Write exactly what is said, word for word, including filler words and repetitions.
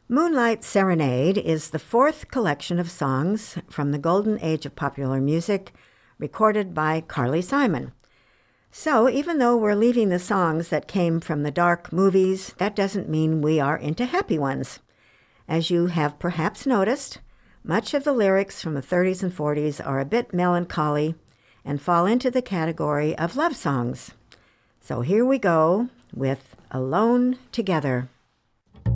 Moonlight Serenade is the fourth collection of songs from the golden age of popular music recorded by Carly Simon. So even though we're leaving the songs that came from the dark movies, that doesn't mean we are into happy ones. As you have perhaps noticed, much of the lyrics from the thirties and forties are a bit melancholy and fall into the category of love songs. So here we go with Alone Together.